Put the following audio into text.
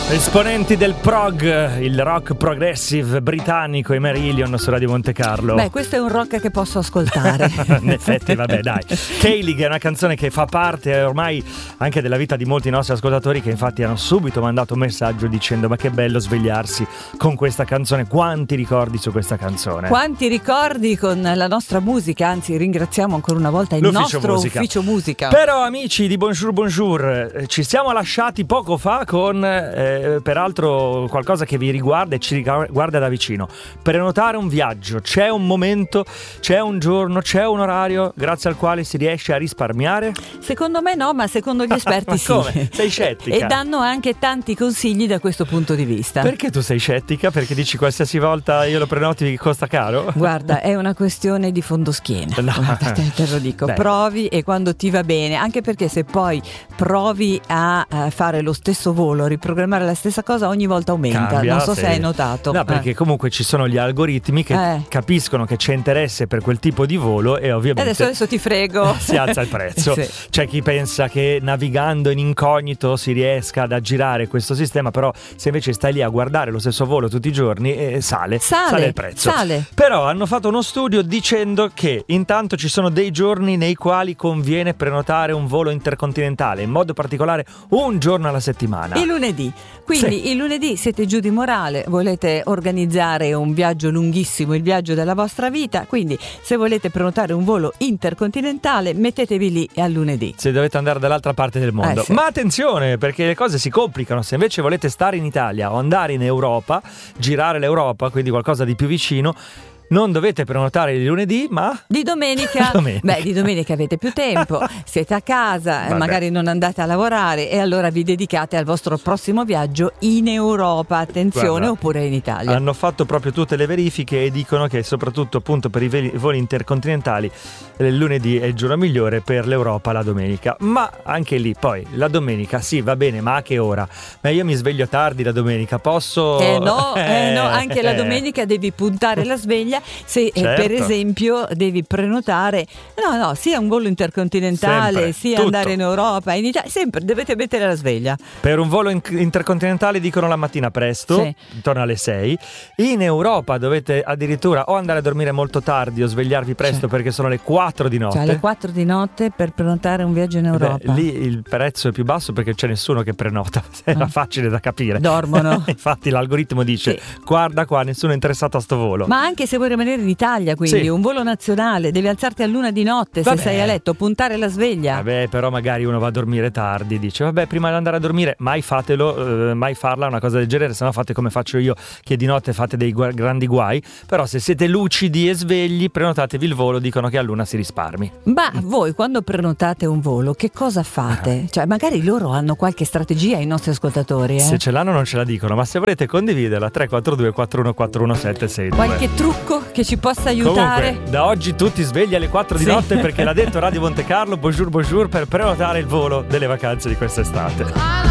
Esponenti del prog, il rock progressive britannico e Marillion su Radio Monte Carlo. Beh, questo è un rock che posso ascoltare. In effetti, vabbè, dai. K-League è una canzone che fa parte ormai anche della vita di molti nostri ascoltatori, che infatti hanno subito mandato un messaggio dicendo: ma che bello svegliarsi con questa canzone. Quanti ricordi su questa canzone? Quanti ricordi con la nostra musica. Anzi, ringraziamo ancora una volta il nostro ufficio musica. Però amici di Bonjour, ci siamo lasciati poco fa con peraltro qualcosa che vi riguarda e ci riguarda da vicino. Prenotare un viaggio. C'è un momento, c'è un giorno, c'è un orario grazie al quale si riesce a risparmiare? Secondo me no, ma secondo gli esperti ma sì. Come? Sei scettica? E danno anche tanti consigli da questo punto di vista. Perché tu sei scettica? Perché dici qualsiasi volta io lo prenoti costa caro? Guarda, è una questione di fondoschiena. No. Guarda, te lo dico. Beh. Provi e quando ti va bene, anche perché se poi provi a fare lo stesso volo, riprogrammare la stessa cosa, ogni volta aumenta. Cambia, non so sì. se hai notato. No, perché comunque ci sono gli algoritmi che capiscono che c'è interesse per quel tipo di volo e ovviamente adesso ti frego. Si alza il prezzo. Sì. C'è chi pensa che navigando in incognito si riesca ad aggirare questo sistema, però se invece stai lì a guardare lo stesso volo tutti i giorni sale il prezzo. Però hanno fatto uno studio dicendo che intanto ci sono dei giorni nei quali conviene prenotare un volo intercontinentale, in modo particolare un giorno alla settimana. Il lunedì. Quindi il lunedì siete giù di morale, volete organizzare un viaggio lunghissimo, il viaggio della vostra vita, quindi se volete prenotare un volo intercontinentale mettetevi lì al lunedì. Se dovete andare dall'altra parte del mondo. Sì. Ma attenzione, perché le cose si complicano. Se invece volete stare in Italia o andare in Europa, girare l'Europa, quindi qualcosa di più vicino, non dovete prenotare di lunedì, ma di domenica. Beh, di domenica avete più tempo, siete a casa, magari non andate a lavorare e allora vi dedicate al vostro prossimo viaggio in Europa, attenzione. Guarda, oppure in Italia. Hanno fatto proprio tutte le verifiche e dicono che soprattutto appunto per i voli intercontinentali il lunedì è il giorno migliore, per l'Europa la domenica. Ma anche lì poi la domenica sì, va bene, ma a che ora? Ma io mi sveglio tardi la domenica, posso? No, anche la domenica devi puntare la sveglia. Se per esempio devi prenotare sia un volo intercontinentale, sempre, sia tutto. andare in Europa, in Italia, sempre dovete mettere la sveglia. Per un volo intercontinentale dicono la mattina presto, intorno alle 6. In Europa dovete addirittura o andare a dormire molto tardi o svegliarvi presto perché sono le 4 di notte. Cioè alle 4 di notte per prenotare un viaggio in Europa. Beh, lì il prezzo è più basso perché c'è nessuno che prenota, era facile da capire. Dormono. Infatti l'algoritmo dice guarda qua, nessuno è interessato a sto volo. Ma anche se vuoi rimanere in Italia, quindi un volo nazionale, devi alzarti a luna di notte, se sei a letto, puntare la sveglia. Vabbè, però magari uno va a dormire tardi, dice vabbè, prima di andare a dormire mai farla una cosa del genere, se no fate come faccio io, che di notte fate dei grandi guai. Però se siete lucidi e svegli, prenotatevi il volo, dicono che a luna si risparmi. Ma voi quando prenotate un volo che cosa fate? Cioè magari loro hanno qualche strategia, i nostri ascoltatori. Se ce l'hanno non ce la dicono, ma se volete condividerla 342 4141 762. Qualche trucco che ci possa aiutare? Comunque, da oggi tutti svegli alle 4 di notte perché l'ha detto Radio Monte Carlo. Bonjour per prenotare il volo delle vacanze di quest'estate.